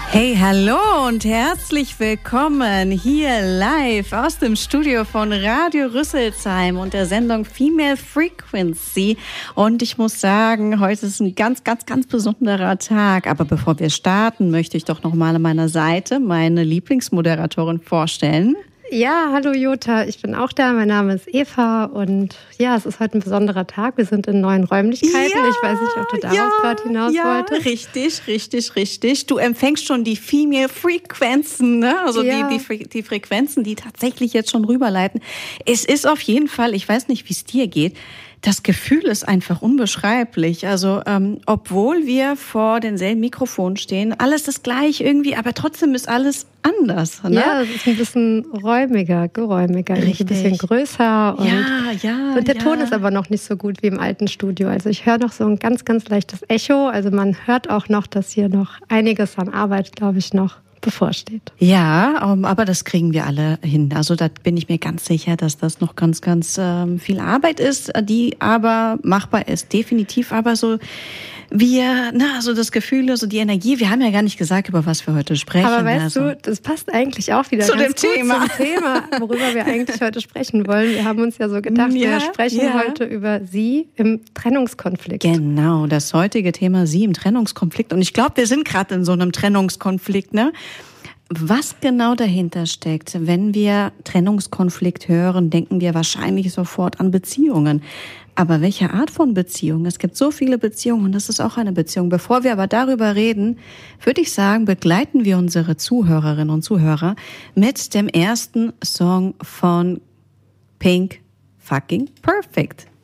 Hey, hallo und herzlich willkommen hier live aus dem Studio von Radio Rüsselsheim und der Sendung Female Frequency. Und ich muss sagen, heute ist ein ganz besonderer Tag. Aber bevor wir starten, möchte ich doch nochmal an meiner Seite meine Lieblingsmoderatorin vorstellen. Ja, hallo Jutta, ich bin auch da. Mein Name ist Eva und ja, es ist heute ein besonderer Tag. Wir sind in neuen Räumlichkeiten. Ja, ich weiß nicht, ob du darauf gerade hinaus wolltest. Richtig. Du empfängst schon die Female Frequenzen, ne? Also die Frequenzen, die tatsächlich jetzt schon rüberleiten. Es ist auf jeden Fall, ich weiß nicht, wie es dir geht, das Gefühl ist einfach unbeschreiblich. Also obwohl wir vor denselben Mikrofonen stehen, alles das gleich irgendwie, aber trotzdem ist alles anders. Ne? Ja, es ist ein bisschen geräumiger, ein bisschen größer. Und der Ton ist aber noch nicht so gut wie im alten Studio. Also ich höre noch so ein ganz leichtes Echo. Also man hört auch noch, dass hier noch einiges an Arbeit, glaube ich, noch bevorsteht. Ja, aber das kriegen wir alle hin. Also da bin ich mir ganz sicher, dass das noch ganz viel Arbeit ist, die aber machbar ist. Definitiv, aber so so das Gefühl, so die Energie, wir haben ja gar nicht gesagt, über was wir heute sprechen. Aber weißt du, das passt eigentlich auch wieder zu ganz dem gut zum Thema, worüber wir eigentlich heute sprechen wollen. Wir haben uns ja so gedacht, wir sprechen heute über Sie im Trennungskonflikt. Genau, das heutige Thema Sie im Trennungskonflikt. Und ich glaube, wir sind gerade in so einem Trennungskonflikt, ne? Was genau dahinter steckt, wenn wir Trennungskonflikt hören, denken wir wahrscheinlich sofort an Beziehungen. Aber welche Art von Beziehung? Es gibt so viele Beziehungen und das ist auch eine Beziehung. Bevor wir aber darüber reden, würde ich sagen, begleiten wir unsere Zuhörerinnen und Zuhörer mit dem ersten Song von Pink Fucking Perfect.